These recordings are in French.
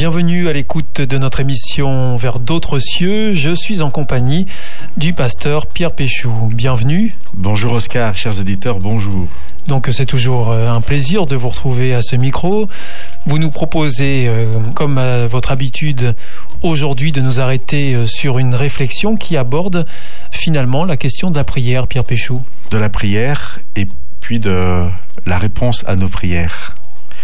Bienvenue à l'écoute de notre émission Vers d'autres cieux. Je suis en compagnie du pasteur Pierre Péchou. Bienvenue. Bonjour Oscar, chers auditeurs, bonjour. Donc c'est toujours un plaisir de vous retrouver à ce micro. Vous nous proposez, comme à votre habitude, aujourd'hui de nous arrêter sur une réflexion qui aborde finalement la question de la prière, Pierre Péchou. De la prière et puis de la réponse à nos prières.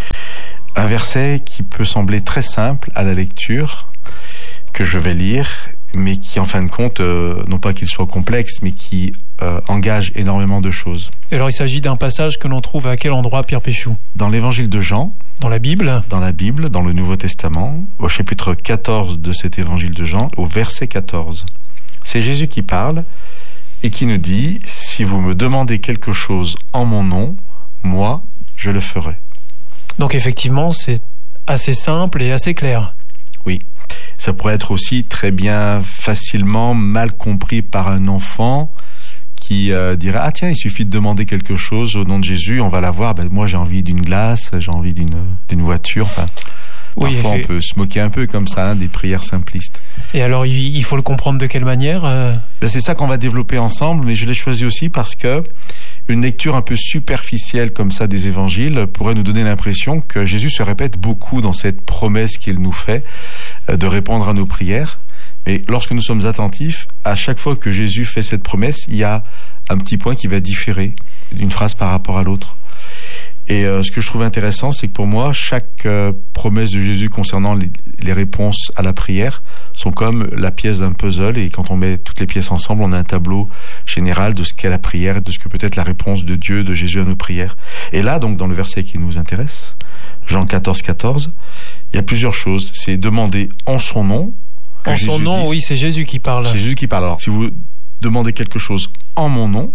Un verset qui peut sembler très simple à la lecture, que je vais lire, mais qui en fin de compte, non pas qu'il soit complexe, mais qui engage énormément de choses. Et alors il s'agit d'un passage que l'on trouve à quel endroit, Pierre Péchou ? Dans l'évangile de Jean. Dans la Bible ? Dans la Bible, dans le Nouveau Testament, au chapitre 14 de cet évangile de Jean, au verset 14. C'est Jésus qui parle et qui nous dit « Si vous me demandez quelque chose en mon nom, moi, je le ferai. » Donc effectivement, c'est assez simple et assez clair. Oui, ça pourrait être aussi très bien facilement mal compris par un enfant qui dirait « Ah tiens, il suffit de demander quelque chose au nom de Jésus, on va l'avoir. Ben, moi j'ai envie d'une glace, j'ai envie d'une voiture. » Enfin, oui, parfois on peut se moquer un peu comme ça, des prières simplistes. Et alors il faut le comprendre de quelle manière Ben, c'est ça qu'on va développer ensemble, mais je l'ai choisi aussi parce que une lecture un peu superficielle comme ça des évangiles pourrait nous donner l'impression que Jésus se répète beaucoup dans cette promesse qu'il nous fait de répondre à nos prières. Mais lorsque nous sommes attentifs, à chaque fois que Jésus fait cette promesse, il y a un petit point qui va différer d'une phrase par rapport à l'autre. Et ce que je trouve intéressant, c'est que pour moi, chaque promesse de Jésus concernant les réponses à la prière sont comme la pièce d'un puzzle. Et quand on met toutes les pièces ensemble, on a un tableau général de ce qu'est la prière et de ce que peut être la réponse de Dieu, de Jésus à nos prières. Et là, donc, dans le verset qui nous intéresse, Jean 14, 14, il y a plusieurs choses. C'est demander en son nom. En son nom, oui, c'est Jésus qui parle. C'est Jésus qui parle. Alors, si vous demandez quelque chose en mon nom,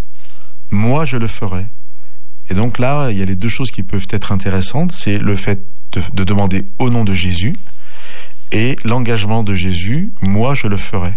moi, je le ferai. Et donc là, il y a les deux choses qui peuvent être intéressantes. C'est le fait de demander au nom de Jésus et l'engagement de Jésus, moi je le ferai.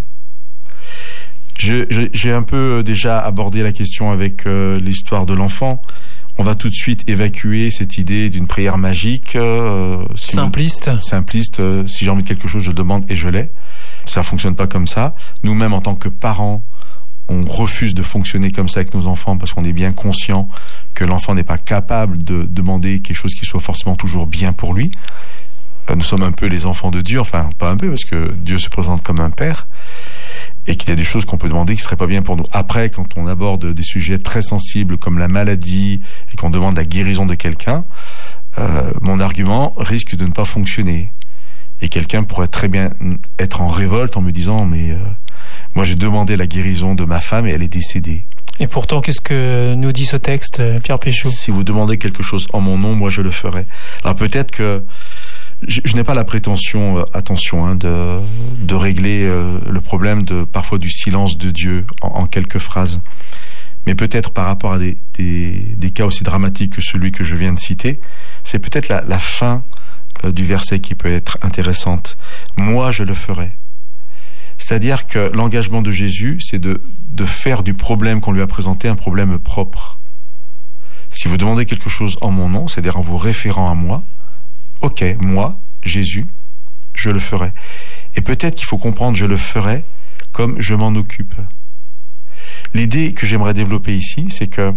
J'ai un peu déjà abordé la question avec l'histoire de l'enfant. On va tout de suite évacuer cette idée d'une prière magique. Simpliste, si j'ai envie de quelque chose, je le demande et je l'ai. Ça fonctionne pas comme ça. Nous-mêmes, en tant que parents, on refuse de fonctionner comme ça avec nos enfants parce qu'on est bien conscient que l'enfant n'est pas capable de demander quelque chose qui soit forcément toujours bien pour lui. Nous sommes un peu les enfants de Dieu, enfin pas un peu parce que Dieu se présente comme un père et qu'il y a des choses qu'on peut demander qui seraient pas bien pour nous. Après, quand on aborde des sujets très sensibles comme la maladie et qu'on demande la guérison de quelqu'un, mon argument risque de ne pas fonctionner. Et quelqu'un pourrait très bien être en révolte en me disant « mais moi j'ai demandé la guérison de ma femme et elle est décédée ». Et pourtant, qu'est-ce que nous dit ce texte, Pierre Péchou ? Si vous demandez quelque chose en mon nom, moi je le ferai. Alors peut-être que je n'ai pas la prétention, de régler le problème parfois du silence de Dieu en quelques phrases. Mais peut-être par rapport à des cas aussi dramatiques que celui que je viens de citer, c'est peut-être la fin du verset qui peut être intéressante. Moi je le ferai. C'est-à-dire que l'engagement de Jésus, c'est de faire du problème qu'on lui a présenté un problème propre. Si vous demandez quelque chose en mon nom, c'est-à-dire en vous référant à moi, ok, moi, Jésus, je le ferai. Et peut-être qu'il faut comprendre je le ferai comme je m'en occupe. L'idée que j'aimerais développer ici, c'est que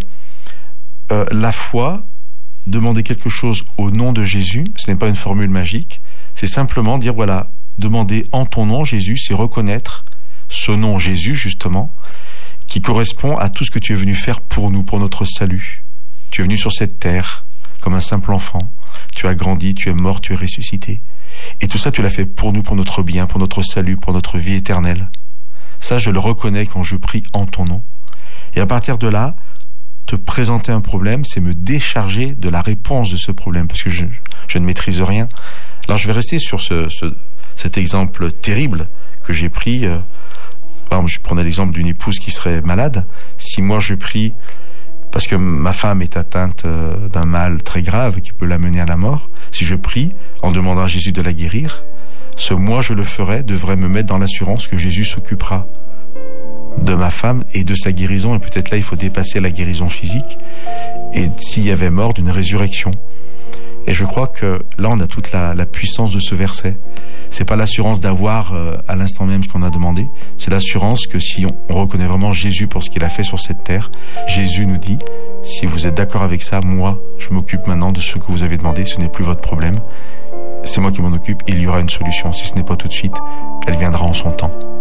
la foi, demander quelque chose au nom de Jésus, ce n'est pas une formule magique, c'est simplement dire voilà, demander en ton nom, Jésus, c'est reconnaître ce nom, Jésus, justement, qui correspond à tout ce que tu es venu faire pour nous, pour notre salut. Tu es venu sur cette terre comme un simple enfant. Tu as grandi, tu es mort, tu es ressuscité. Et tout ça, tu l'as fait pour nous, pour notre bien, pour notre salut, pour notre vie éternelle. Ça, je le reconnais quand je prie en ton nom. Et à partir de là, te présenter un problème, c'est me décharger de la réponse de ce problème, parce que je ne maîtrise rien. Alors, je vais rester sur cet exemple terrible que j'ai pris. Par exemple, je prenais l'exemple d'une épouse qui serait malade. Si moi je prie parce que ma femme est atteinte d'un mal très grave qui peut l'amener à la mort, si je prie en demandant à Jésus de la guérir, ce « moi je le ferai » devrait me mettre dans l'assurance que Jésus s'occupera de ma femme et de sa guérison. Et peut-être là, il faut dépasser la guérison physique. Et s'il y avait mort, d'une résurrection. Et je crois que là, on a toute la puissance de ce verset. C'est pas l'assurance d'avoir à l'instant même ce qu'on a demandé. C'est l'assurance que si on reconnaît vraiment Jésus pour ce qu'il a fait sur cette terre, Jésus nous dit, si vous êtes d'accord avec ça, moi, je m'occupe maintenant de ce que vous avez demandé. Ce n'est plus votre problème. C'est moi qui m'en occupe. Il y aura une solution. Si ce n'est pas tout de suite, elle viendra en son temps.